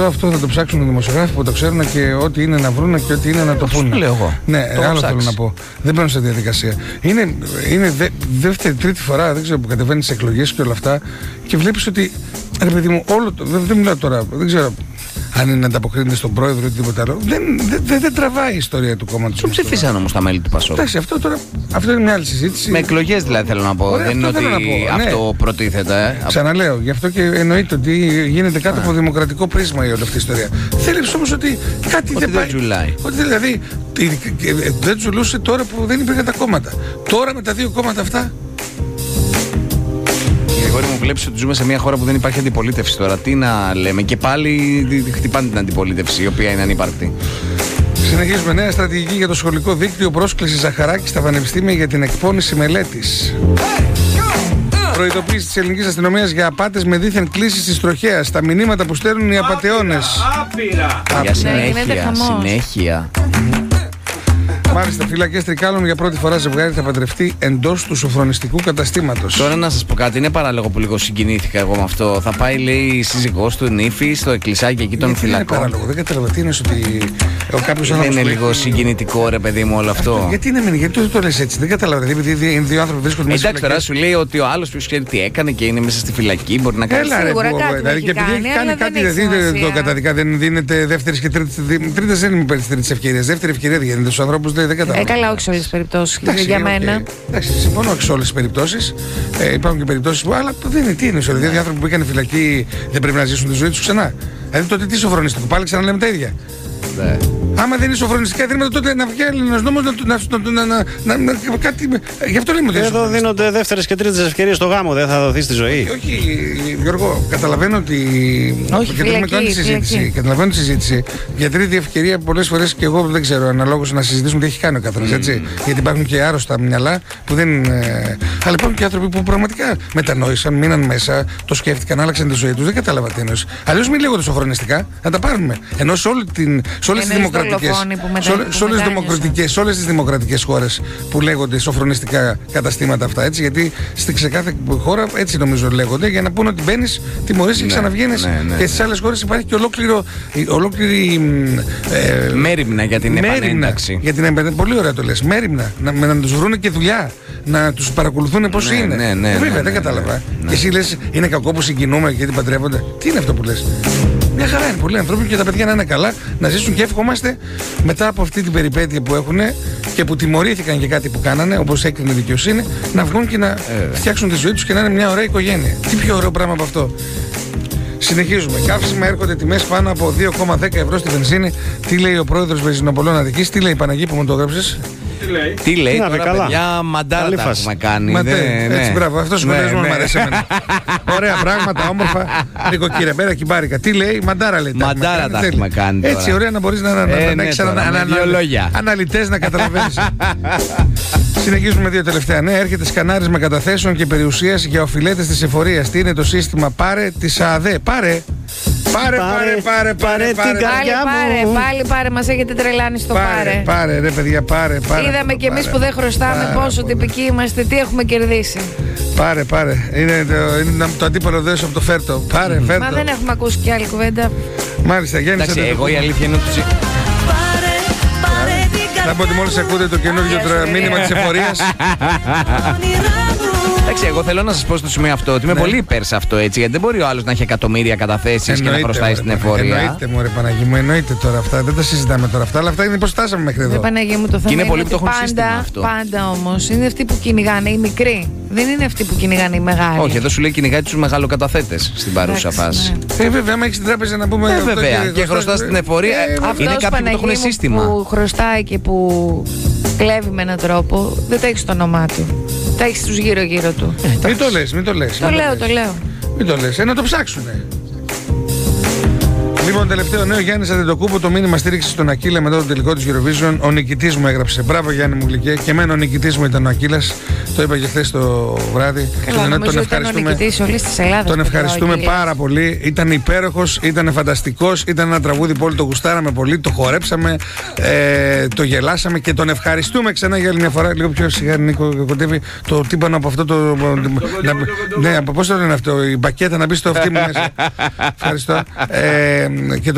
αυτό θα το ψάξουν οι δημοσιογράφοι που το ξέρουν και ό,τι είναι να βρουν και ό,τι είναι να το πούνε. Αυτό λέω εγώ. Ναι, άλλο θέλω να πω. Δεν μπαίνω σε διαδικασία. Είναι δεύτερη, τρίτη φορά, δεν ξέρω, που κατεβαίνει σε εκλογές και όλα αυτά και βλέπεις ότι, ρε παιδί μου, όλο το. Δεν μιλάω τώρα, δεν ξέρω αν είναι να ανταποκρίνεται στον πρόεδρο ή οτιδήποτε άλλο. Δεν τραβάει η ιστορία του κόμματος. Το ψηφίσαν όμως τα μέλη του Πασόκ. Εντάξει, αυτό είναι μια άλλη συζήτηση. Με εκλογές δηλαδή θέλω να πω. Ωραία, δεν είναι ότι αυτό προτίθεται. Ξαναλέω, γι' αυτό και εννοείται ότι γίνεται κάτω από δημοκρατικό πρίσμα η όλη αυτή η ιστορία. Θέλει όμως ότι κάτι δεν πάει. Ότι δηλαδή δεν τζουλούσε τώρα που δεν υπήρχαν τα κόμματα. Τώρα με τα δύο κόμματα αυτά. Γρηγόρη μου, βλέπεις ότι ζούμε σε μια χώρα που δεν υπάρχει αντιπολίτευση τώρα. Τι να λέμε, και πάλι χτυπάνε την αντιπολίτευση, η οποία είναι ανύπαρκτη. Συνεχίζουμε. Νέα στρατηγική για το σχολικό δίκτυο. Πρόσκληση Ζαχαράκη στα πανεπιστήμια για την εκπόνηση μελέτης. Προειδοποίηση της ελληνικής αστυνομίας για απάτες με δίθεν κλήσεις της τροχέας. Τα μηνύματα που στέλνουν οι απατεώνες. Για συνέχεια. Μάλιστα, φυλακές Τρικάλων για πρώτη φορά ζευγάρι θα παντρευτεί εντός του σοφρονιστικού καταστήματος. Τώρα να σας πω κάτι, είναι παράλογο που λίγο συγκινήθηκα εγώ με αυτό. Θα πάει, λέει, η σύζυγός του νύφη στο εκκλησάκι εκεί των φυλακών. Είναι παράλογο, δεν καταλαβαίνω τι είναι ότι. Δεν είναι λίγο συγκινητικό, ρε παιδί μου, όλο αυτό. Γιατί δεν το λες έτσι, δεν καταλαβαίνω. Επειδή είναι δύο άνθρωποι βρίσκονται μέσα. Εντάξει, τώρα σου λέει ότι ο άλλος που ξέρει τι έκανε και είναι μέσα στη φυλακή μπορεί να κάνει. Σίγουρα κάτι και επειδή έχει κάνει κάτι, δεν το καταδικά, δεν δίνεται δεύτερη και τρίτη. Τρίτη δεν είναι υπέρ τη τρίτη ευκαιρία. Δεύτερη ευκαιρία δίνεται στου ανθρώπου. Καλά, όχι σε όλες τις περιπτώσεις. Για μένα. Εντάξει, συμφωνώ όχι σε όλες τις περιπτώσεις. Υπάρχουν και περιπτώσεις που. Αλλά δεν είναι. Τι είναι σε όλες. Δηλαδή, οι άνθρωποι που μπήκαν φυλακή δεν πρέπει να ζήσουν τη ζωή τους ξανά. Δηλαδή, τότε τι σοφρονιστικό. Πάλι ξαναλέμε τα ίδια. Ναι. Άμα δεν είναι σοφρονιστικά ιδρύματα, τότε να βγει ένας νόμος να κάτι. Γι' αυτό λέμε ότι. Εδώ δίνονται δεύτερες και τρίτες ευκαιρίες στο γάμο, δεν θα δοθεί στη ζωή. Όχι, Γιώργο, καταλαβαίνω ότι. Όχι, καταλαβαίνω τη συζήτηση. Για τρίτη ευκαιρία, πολλές φορές και εγώ δεν ξέρω αναλόγως να συζητήσουμε τι έχει κάνει ο καθένας. Γιατί υπάρχουν και άρρωστα μυαλά που δεν. Αλλά υπάρχουν και άνθρωποι που πραγματικά μετανόησαν, μείναν μέσα, το σκέφτηκαν, άλλαξαν τη ζωή τους. Δεν κατάλαβα τι εννοείς. Αλλιώς μην λέγονται σοφρονιστικά, να τα πάρουμε. Ενώ σε όλες τις δημοκρατικές χώρες που λέγονται σοφρονιστικά καταστήματα αυτά, έτσι, γιατί σε κάθε χώρα έτσι νομίζω λέγονται, για να πούνε ότι μπαίνεις, τιμωρείς και ξαναβγαίνεις. Και στις άλλες χώρες υπάρχει και ολόκληρη μέριμνα για την επανένταξη. Πολύ ωραία το λες. Μέριμνα. Να τους βρούνε και δουλειά. Να τους παρακολουθούν πώς είναι. Βέβαια, δεν κατάλαβα. Και εσύ λες, είναι κακό που συγκινούμε γιατί παντρεύονται. Τι είναι αυτό που λες? Μια χαρά είναι πολλοί άνθρωποι και τα παιδιά να είναι καλά, να ζήσουν και εύχομαστε μετά από αυτή την περιπέτεια που έχουν και που τιμωρήθηκαν για κάτι που κάνανε, όπως έκρινε η δικαιοσύνη, να βγουν και να φτιάξουν τη ζωή τους και να είναι μια ωραία οικογένεια. Τι πιο ωραίο πράγμα από αυτό. Συνεχίζουμε. Καύσιμα έρχονται τιμές πάνω από 2,10 ευρώ στη βενζίνη. Τι λέει ο πρόεδρος Βενζινοπολών Αττικής, τι λέει η Παναγή που μου το έγραψες? Τι λέει τώρα, παιδιά, μαντάρα τα έχουμε κάνει. Έτσι, μπράβο, αυτός ο σχολιασμός μου αρέσει εμένα. Ωραία πράγματα, όμορφα, νοικοκυρεμένα, κυμπάρικα. Τι λέει, μαντάρα λέει. Μαντάρα τα έχουμε κάνει τώρα. Έτσι, ωραία να μπορείς να έχεις αναλυτές να καταλαβαίνεις. Συνεχίζουμε με δύο τελευταία. Ναι, έρχεται σκανάρισμα καταθέσεων και περιουσίας για οφειλέτες της εφορίας. Τι είναι το σύστημα Πάρε της ΑΔΕ? Πάρε την καρδιά μου. Πάλι μας έχετε τρελάνει στο πάρε. Πάρε ρε παιδιά, πάρε. Είδαμε κι εμείς που δεν χρωστάμε πόσο τυπικοί είμαστε, τι έχουμε κερδίσει. Πάρε. Είναι το αντίπαλο δέσο από το φέρτο. Πάρε, φέρτο. Μα δεν έχουμε ακούσει κι άλλη κουβέντα. Μάλιστα, γέννησε. Εντάξει, εγώ η αλήθεια είναι ότι. Θα πω ότι μόλις ακούτε το καινούργιο μήνυμα της εφορίας. Εντάξει, εγώ θέλω να σας πω στο σημείο αυτό ότι είμαι πολύ υπέρ σε αυτό, έτσι. Γιατί δεν μπορεί ο άλλος να έχει εκατομμύρια καταθέσεις και να χρωστάει στην εφορία. Εννοείται, μωρέ Παναγί μου, εννοείται τώρα αυτά. Δεν τα συζητάμε τώρα αυτά, αλλά αυτά είναι πώς φτάσαμε μέχρι εδώ. Παναγί μου, το θέμα είναι πολύ που το έχουν σύστημα αυτό. Πάντα όμως είναι αυτοί που κυνηγάνε οι μικροί. Δεν είναι αυτοί που κυνηγάνε οι μεγάλοι. Όχι, εδώ σου λέει κυνηγάει τους μεγαλοκαταθέτες στην παρούσα φάση. Βέβαια, άμα έχεις την τράπεζα να πούμε. Βέβαια, και χρωστάς στην εφορία. Είναι κάποιοι που το έχουν σύστημα. Που χρωστάει και που κλέβει με έναν τρόπο, δεν τα έχει στο όνομά του. Τα έχει τους γύρω-γύρω του. Μην το λες. Το λέω. Μην το λες, να το ψάξουνε. Λοιπόν, τελευταίο νέο, Γιάννης Αντετοκούμπο, το μήνυμα στήριξη στον Ακύλα μετά το τελικό της Eurovision. Ο νικητής μου έγραψε. Μπράβο Γιάννη μου γλυκέ. Και εμένα ο νικητής μου ήταν ο Ακύλας. Το είπα και χθες το βράδυ. Τον ευχαριστούμε. Τον ευχαριστούμε πάρα πολύ. Ήταν υπέροχος, ήταν φανταστικός. Ήταν ένα τραγούδι που όλοι το γουστάραμε πολύ. Το χορέψαμε, το γελάσαμε και τον ευχαριστούμε ξανά για άλλη μια φορά. Λίγο πιο σιγά, Νίκο, κοντεύει το τύπανο από αυτό το. Ναι, από πώς το λένε αυτό, η μπακέτα να μπει στο αυτί μου μέσα. Ευχαριστώ. Και